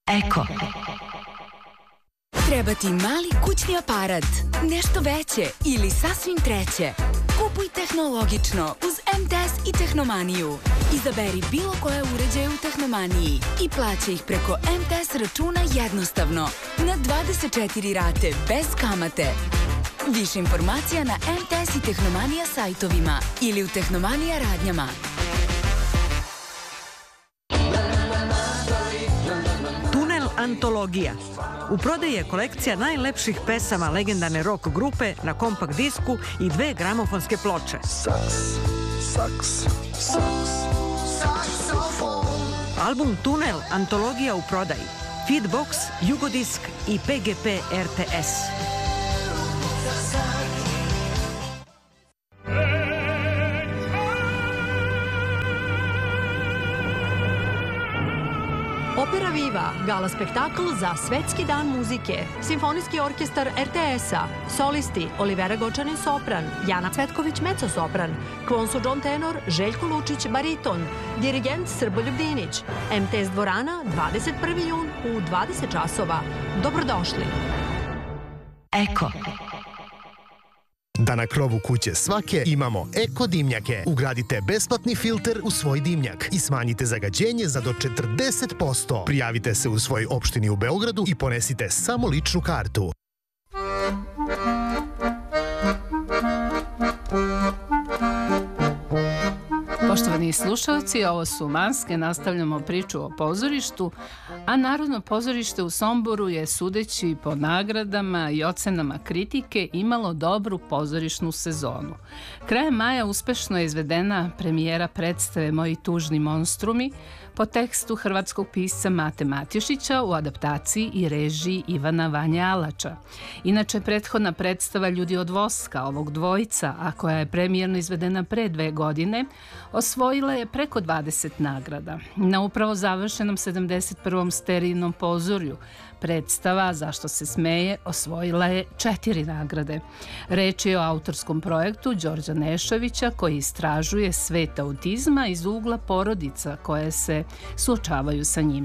Eko. Treba ti mali kućni aparat, nešto veće ili sasvim treće. Kupuj tehnologično uz MTS i Tehnomaniju. Izaberi bilo koje uređaje u Tehnomaniji i plaća ih preko MTS računa jednostavno, na 24 rate bez kamate. Više informacija na MTS i Tehnomanija sajtovima ili u Tehnomanija radnjama. Tunel Antologija. U prodaji je kolekcija najlepših pesama legendarne rock grupe na kompakt disku i 2 gramofonske ploče. Album Tunel Antologija u prodaji. Feedbox, Jugodisk i PGP RTS. Opera Viva, gala spektakl za Svetski dan muzike, Simfonijski orkestar RTS-a, solisti Olivera Gočanin sopran, Jana Cvetković mezzo-sopran, Kvonso John tenor, Željko Lučić bariton, dirigent Srboljub Dinić, MTS dvorana 21. jun u 20 časova. Dobrodošli. Eko. Da na krovu kuće svake imamo eko dimnjake. Ugradite besplatni filter u svoj dimnjak i smanjite zagađenje za do 40%. Prijavite se u svojoj opštini u Beogradu i ponesite samo ličnu kartu. Poštovani slušalci, ovo su Maske, nastavljamo priču o pozorištu, a Narodno pozorište u Somboru je, sudeći po nagradama i ocenama kritike, imalo dobru pozorišnu sezonu. Krajem maja uspešno je izvedena premijera predstave Moji tužni monstrumi po tekstu hrvatskog pisca Mate Matjušića u adaptaciji i režiji Ivana Vanje Alača. Inače, prethodna predstava Ljudi od voska ovog dvojica, a koja je premijerno izvedena pre 2 godine, osvojila je preko 20 nagrada. Na upravo završenom 71. sterijnom pozorju predstava Zašto se smeje osvojila je 4 nagrade. Reč je o autorskom projektu Đorđa Nešovića koji istražuje svet autizma iz ugla porodica koje se suočavaju sa njim.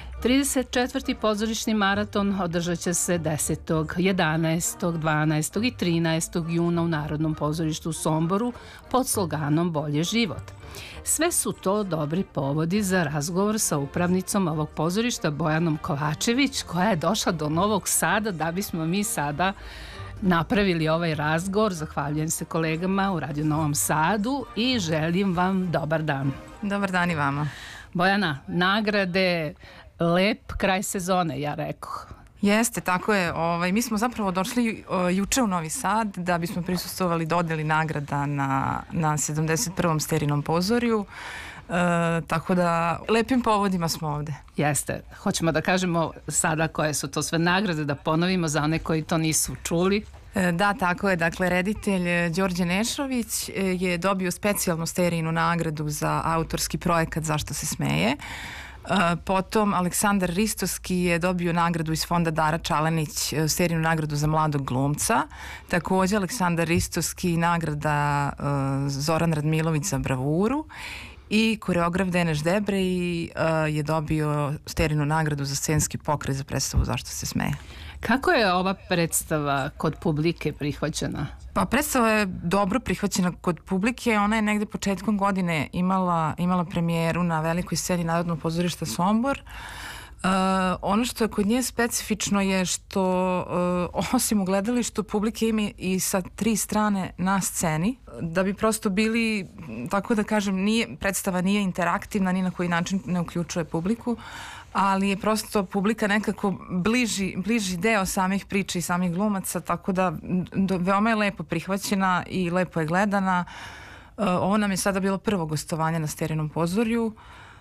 34. pozorišni maraton održat će se 10., 11., 12. i 13. juna u Narodnom pozorištu u Somboru pod sloganom Bolje život. Sve su to dobri povodi za razgovor sa upravnicom ovog pozorišta Bojanom Kovačević, koja je došla do Novog Sada da bismo mi sada napravili ovaj razgovor. Zahvaljujem se kolegama u Radio Novom Sadu i želim vam dobar dan. Dobar dan i vama. Bojana, nagrade, lep kraj sezone, ja rekoh. Jeste, tako je. Mi smo zapravo došli juče u Novi Sad da bismo prisustvovali dodeli nagrada na 71. sterijnom pozorju. Tako da lepim povodima smo ovde. Jeste. Hoćemo da kažemo sada koje su to sve nagrade, da ponovimo za one koji to nisu čuli. Da, tako je. Dakle, reditelj Đorđe Nešović je dobio specijalnu sterijnu nagradu za autorski projekat Zašto se smeje. Potom Aleksandar Ristovski je dobio nagradu iz fonda Dara Čalenić, sterijnu nagradu za mladog glumca. Takođe Aleksandar Ristovski nagrada Zoran Radmilović za bravuru i koreograf Deneš Debrej je dobio sterijnu nagradu za scenski pokret za predstavu Zašto se smeje. Kako je ova predstava kod publike prihvaćena? Pa predstava je dobro prihvaćena kod publike. Ona je negde početkom godine imala premijeru na velikoj sceni Narodnog pozorišta Sombor. Ono što je kod nje specifično je što osim u gledalištu publike ima i sa 3 strane na sceni, da bi prosto bili, tako da kažem, predstava nije interaktivna, ni na koji način ne uključuje publiku, ali je prosto publika nekako bliži deo samih priča i samih glumaca, tako da veoma je lepo prihvaćena i lepo je gledana. Ovo nam je sada bilo prvo gostovanje na sterijnom pozorju.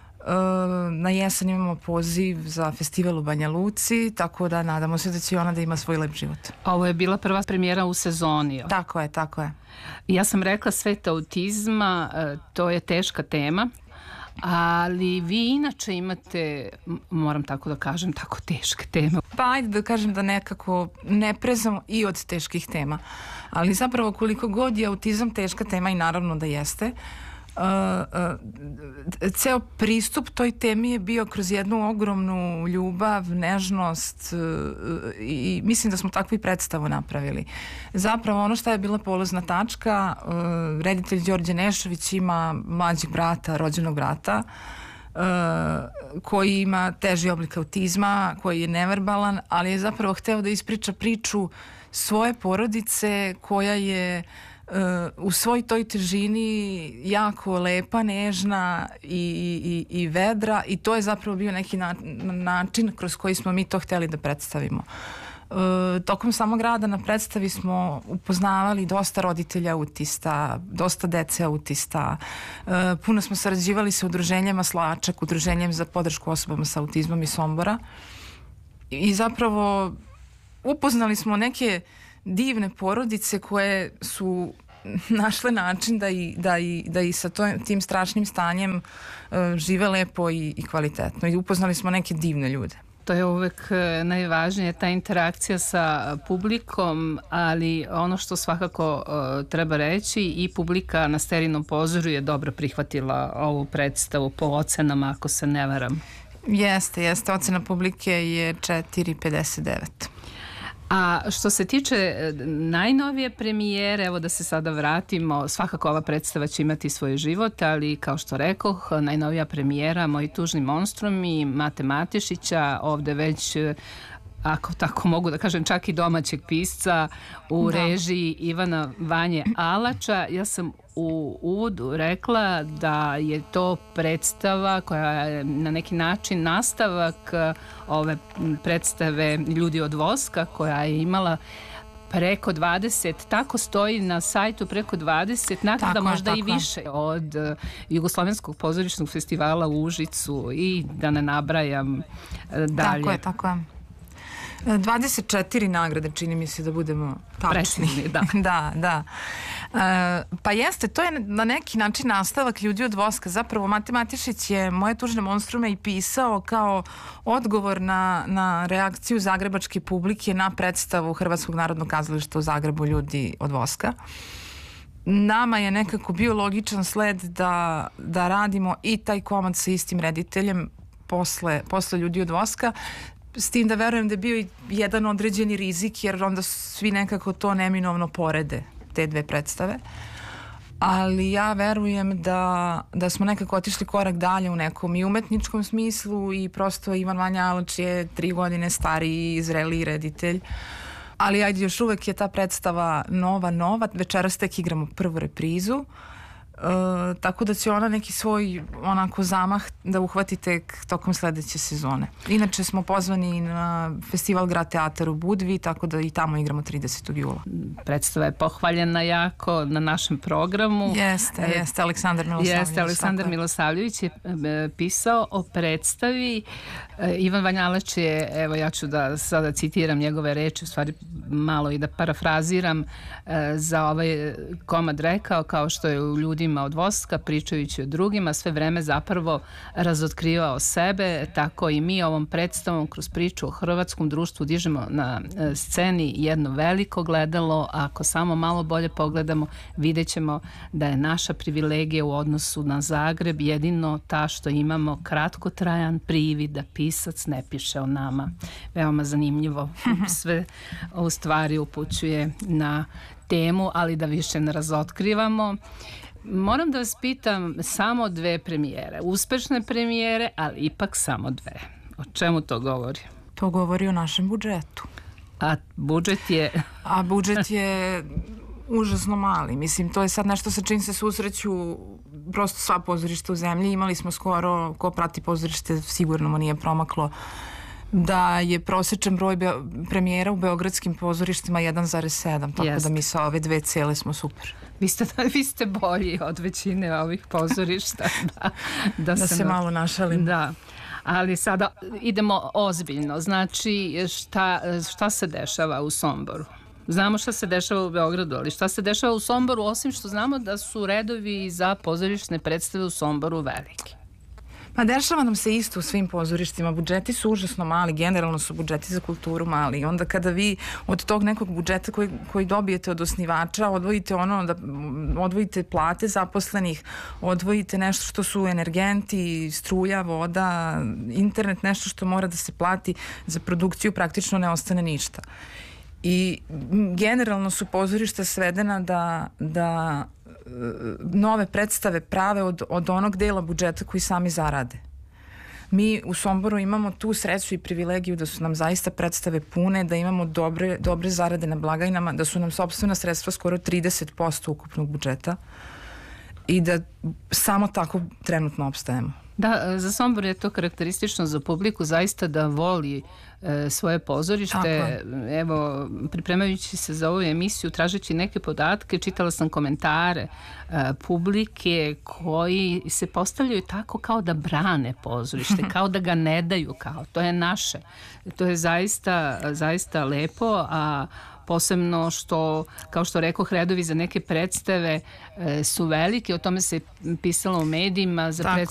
Na jesen imamo poziv za festival u Banja Luci, tako da nadamo se da će ona da ima svoj lep život. Ovo je bila prva premijera u sezoni. Tako je, tako je. Ja sam rekla svet autizma, to je teška tema, ali vi inače imate, moram tako da kažem, tako teške teme. Pa ajde da kažem da nekako ne prezamo i od teških tema, ali zapravo koliko god je autizam teška tema i naravno da jeste, ceo pristup toj temi je bio kroz jednu ogromnu ljubav, nežnost i mislim da smo takvu i predstavu napravili. Zapravo ono šta je bila polazna tačka, reditelj Đorđe Nešović ima mlađeg brata, rođenog brata, koji ima teži oblik autizma, koji je neverbalan, ali je zapravo hteo da ispriča priču svoje porodice koja je u svoj toj težini jako lepa, nežna i vedra, i to je zapravo bio neki način kroz koji smo mi to hteli da predstavimo. Tokom samog rada na predstavi smo upoznavali dosta roditelja autista, dosta dece autista, puno smo sarađivali sa udruženjem Maslačak, udruženjem za podršku osobama sa autizmom iz Sombora, i zapravo upoznali smo neke divne porodice koje su našle način da i sa tim strašnim stanjem žive lepo i kvalitetno, i upoznali smo neke divne ljude. To je uvek najvažnije, ta interakcija sa publikom, ali ono što svakako treba reći, i publika na Sterinom pozorju je dobro prihvatila ovu predstavu po ocenama, ako se ne varam. Jeste, ocena publike je 4,59. A što se tiče najnovije premijere, evo da se sada vratimo, svakako ova predstava će imati svoj život, ali kao što rekoh, najnovija premijera Moji tužni monstrumi Mate Matešića, ovde već, ako tako mogu da kažem, čak i domaćeg pisca u režiji Ivana Vanje Alača. Ja sam u uvodu rekla da je to predstava koja je na neki način nastavak ove predstave Ljudi od voska, koja je imala preko 20, tako stoji na sajtu, preko 20 nagrada, možda i više, od Jugoslovenskog pozorišnog festivala u Užicu i da ne nabrajam dalje. Tako je. 24 nagrade, čini mi se, da budemo tačni. Precizni, da. Da. Pa jeste, to je na neki način nastavak Ljudi od voska. Zapravo Mate Matešić je Moje tužne monstrume i pisao kao odgovor na reakciju zagrebačke publike na predstavu Hrvatskog narodnog kazališta u Zagrebu Ljudi od voska. Nama je nekako bio logičan sled da radimo i taj komad sa istim rediteljem posle Ljudi od voska, s tim da verujem da je bio i jedan određeni rizik, jer onda svi nekako to neminovno porede, te dve predstave. Ali ja verujem da smo nekako otišli korak dalje u nekom i umetničkom smislu, i prosto Ivan Vanja Alač je 3 godine stariji i zreliji reditelj. Ali ajde, još uvek je ta predstava nova. Večeras tek igramo prvu reprizu. Tako da će ona neki svoj onako zamah da uhvatite tokom sledeće sezone. Inače smo pozvani na festival Grad Teatar u Budvi, tako da i tamo igramo 30. jula. Predstava je pohvaljena jako na našem programu. Jeste, Aleksandar Milosavljević. Jeste, Aleksandar Milosavljević je pisao o predstavi. Ivan Vanja Alač je, evo ja ću da sada citiram njegove reči, u stvari malo i da parafraziram, za ovaj komad rekao, kao što je u Ljudima od voska, pričajući o drugima, sve vreme zapravo razotkrivao sebe, tako i mi ovom predstavom kroz priču o hrvatskom društvu dižemo na sceni jedno veliko gledalo. Ako samo malo bolje pogledamo, vidjet ćemo da je naša privilegija u odnosu na Zagreb jedino ta što imamo kratkotrajan privid da pisac ne piše o nama. Veoma zanimljivo. Sve u stvari upućuje na temu, ali da više ne razotkrivamo. Moram da vas pitam, samo 2 premijere, uspešne premijere, ali ipak samo 2. O čemu to govori? To govori o našem budžetu. A budžet je? A budžet je užasno mali. Mislim, to je sad nešto sa čim se susreću prosto sva pozorišta u zemlji. Imali smo skoro, ko prati pozorište, sigurno mu nije promaklo, da je prosječan broj premijera u beogradskim pozorištima 1,7, tako da mi sa ove 2 cele smo super. Vi ste bolji od većine ovih pozorišta. Da se malo našalim. Da. Ali sada idemo ozbiljno. Znači, šta se dešava u Somboru? Znamo šta se dešava u Beogradu, ali šta se dešava u Somboru, osim što znamo da su redovi za pozorišne predstave u Somboru veliki? Pa dešava nam se isto u svim pozorištima. Budžeti su užasno mali, generalno su budžeti za kulturu mali. Onda kada vi od tog nekog budžeta koji dobijete od osnivača odvojite plate zaposlenih, odvojite nešto što su energenti, struja, voda, internet, nešto što mora da se plati za produkciju, praktično ne ostane ništa. I generalno su pozorišta svedena da nove predstave prave od onog dela budžeta koji sami zarade. Mi u Somboru imamo tu sreću i privilegiju da su nam zaista predstave pune, da imamo dobre zarade na blagajnama, da su nam sopstvena sredstva skoro 30% ukupnog budžeta i da samo tako trenutno opstajemo. Da, za Sombor je to karakteristično za publiku zaista da voli svoje pozorište. Evo, pripremajući se za ovu emisiju, tražeći neke podatke, čitala sam komentare publike koji se postavljaju tako kao da brane pozorište, kao da ga ne daju, kao to je naše. To je zaista lepo, a posebno što, kao što rekoh, redovi za neke predstave su veliki, o tome se pisalo u medijima, za predstave